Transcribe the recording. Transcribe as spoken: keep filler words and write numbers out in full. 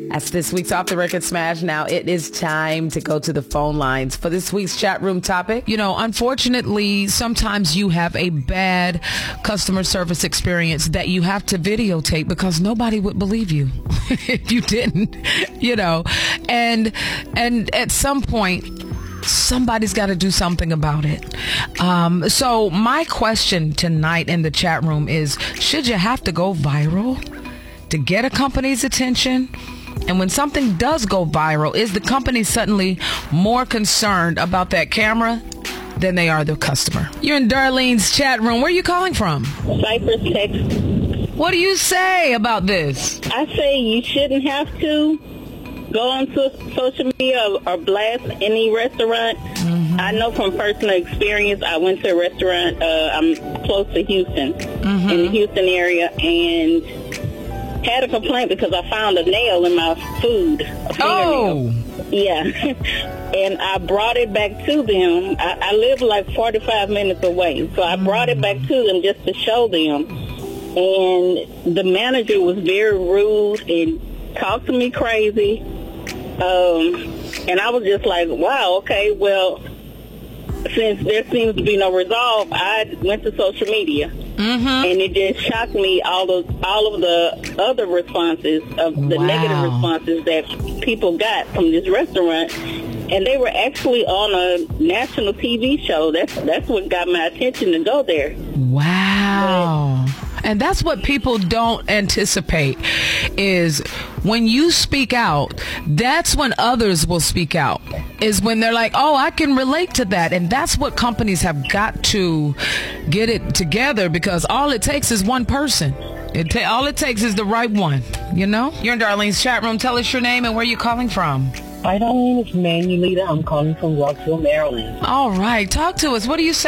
That's this week's Off the Record Smash. Now it is time to go to the phone lines for this week's chat room topic. You know, unfortunately, sometimes you have a bad customer service experience that you have to videotape because nobody would believe you if you didn't, you know, and, and at some point, somebody's got to do something about it. Um, so my question tonight in the chat room is, should you have to go viral to get a company's attention? And when something does go viral, is the company suddenly more concerned about that camera than they are the customer? You're in Darlene's chat room. Where are you calling from? Cypress, Texas. What do you say about this? I say you shouldn't have to go onto social media or, or blast any restaurant. Mm-hmm. I know from personal experience, I went to a restaurant, uh, I'm close to Houston, mm-hmm. in the Houston area, and had a complaint because I found a nail in my food. A oh! Yeah. And I brought it back to them. I, I live like forty-five minutes away, so I brought it back to them just to show them. And the manager was very rude and talked to me crazy. Um, and I was just like, wow, okay, well, since there seems to be no resolve, I went to social media. Mm-hmm. And it just shocked me, all of, all of the other responses, of the wow. negative responses that people got from this restaurant. And they were actually on a national T V show. That's, that's what got my attention to go there. Wow. But, and that's what people don't anticipate, is when you speak out, that's when others will speak out, is when they're like, oh, I can relate to that. And that's what companies have got to get it together, because all it takes is one person. It ta- all it takes is the right one, you know? You're in Darlene's chat room. Tell us your name and where you're calling from. Hi, Darlene. It's Manuelita. I'm calling from Rockville, Maryland. All right. Talk to us. What do you say?